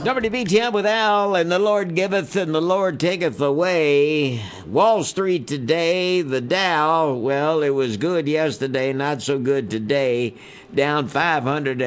WBTM with Al, and the Lord giveth and the Lord taketh away. Wall Street today, the Dow, well, it was good yesterday, not so good today, down 500.